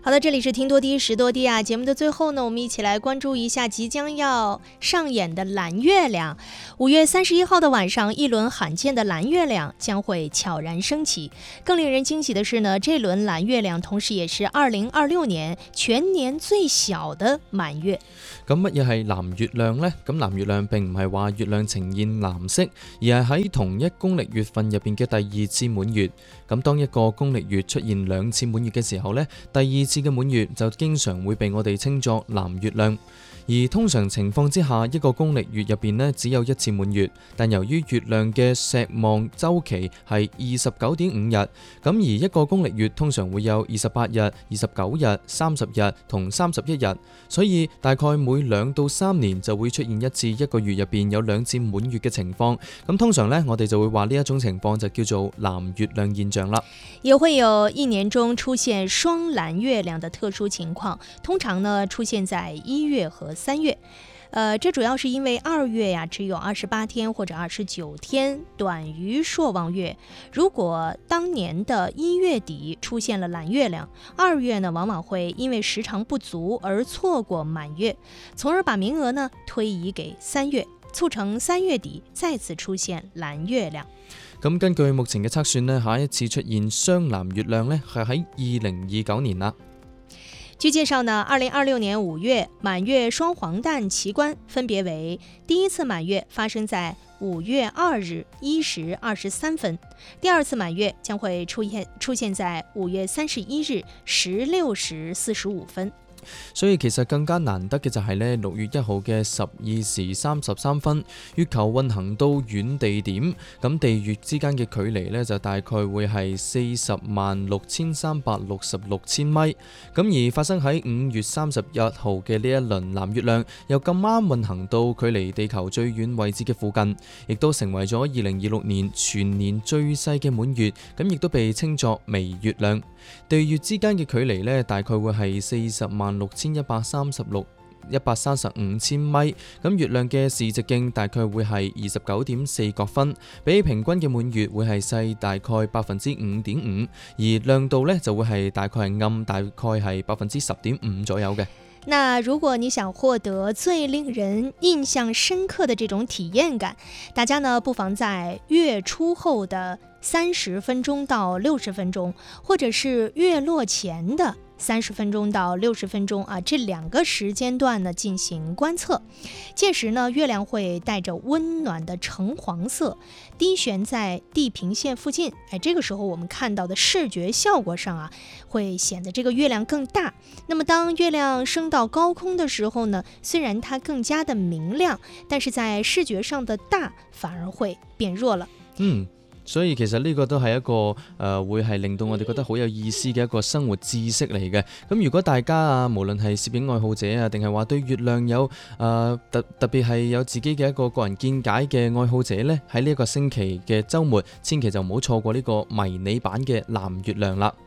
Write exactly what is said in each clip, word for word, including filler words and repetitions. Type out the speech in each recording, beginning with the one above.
好的，这里是听多低时多低啊。节目的最后呢，我们一起来关注一下即将要上演的蓝月亮。五月三十一号的晚上，一轮罕见的蓝月亮将会悄然升起。更令人驚喜的是呢，這輪藍月亮同時也是二零二六年全年最小的滿月。 咁乜嘢係藍月亮呢？咁藍月亮並唔係話月亮呈現藍色，而係喺同一公曆月份入邊嘅第二次滿月。咁當一個公曆月出現兩次滿月嘅時候呢，第二次嘅滿月就經常會被我哋稱作藍月亮。而通常情況之下，一個公曆月入邊呢只有一次滿月，但由於月亮嘅石望週期係二十九點五日，咁而一個公曆月通常會有二十八日、二十九日、三十日同三十一日，所以大概每兩到三年就會出現一次一個月入邊有兩次滿月嘅情況。咁通常呢，我哋就會話呢一種情況就叫做藍月亮現象啦。 也會有一年中出現雙藍月亮的特殊情況，通常呢出現在一月和三月。呃，這主要是因為二月呀只有二十八天或者二十九天，短於朔望月。如果當年的一月底出現了藍月亮，二月呢往往會因為時長不足而錯過滿月，從而把名額呢推移給三月，促成三月底再次出現藍月亮。 咁根據目前嘅測算呢，下一次出現雙藍月亮呢係喺二零二九年啦。 據介紹呢，二零二六年五月滿月雙黃蛋奇觀分別為第一次滿月發生在五月二日一時二十三分，第二次滿月將會出現出現在五月三十一日十六時四十五分。 所以其實更加難得嘅就係呢六月一號嘅十二時三十三分，月球運行到遠地點，咁地月之間嘅距離呢，就大概會係四十萬六千三百六十六千米。咁而發生喺五月三十一號嘅呢一輪藍月亮，又咁啱運行到距離地球最遠位置嘅附近，亦都成為咗二零二六年全年最細嘅滿月，咁亦都被稱作微月亮。地月之間嘅距離呢，大概會係四十萬六千一百三十六一百三十五千米。咁月亮嘅視直徑大概會係二十九點四角分，比平均嘅滿月會係細大概百分之五點五，而亮度呢就會係大概係暗大概係百分之十點五左右嘅。 那如果你想獲得最令人印象深刻的這種體驗感，大家呢不妨在月出後的三十分鐘到六十分鐘，或者是月落前的三十分鐘到六十分鐘啊，這兩個時間段呢進行觀測。屆時呢，月亮會帶着溫暖的橙黃色，低懸在地平線附近。哎，這個時候我們看到的視覺效果上啊，會顯得這個月亮更大。那麼當月亮升到高空的時候呢，雖然它更加的明亮，但是在視覺上的大反而會變弱了。 嗯。所以其實呢個都係一個誒、呃、會係令到我哋覺得好有意思嘅一個生活知識嚟嘅。咁如果大家啊，無論係攝影愛好者啊，定係話對月亮有誒、呃、特特別係有自己嘅一個個人見解嘅愛好者呢，喺呢一個星期嘅週末，千祈就唔好錯過呢個迷你版嘅藍月亮啦。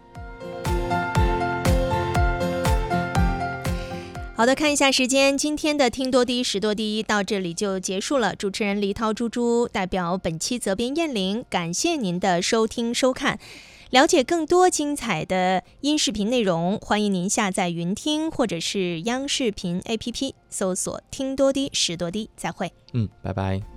好的，看一下時間，今天的聽多低時多低到這裡就結束了。主持人黎濤豬豬代表本期責編燕玲，感謝您的收聽收看。了解更多精彩的音視頻內容，歡迎您下載雲聽或者是央視頻 A P P， 搜索聽多低時多低。再會。 嗯，拜拜。